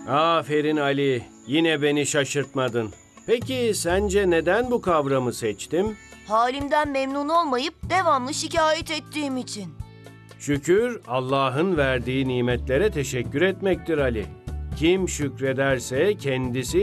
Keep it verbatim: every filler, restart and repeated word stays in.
Aferin Ali, yine beni şaşırtmadın. Peki sence neden bu kavramı seçtim? Halimden memnun olmayıp devamlı şikayet ettiğim için. Şükür, Allah'ın verdiği nimetlere teşekkür etmektir Ali. Kim şükrederse kendisi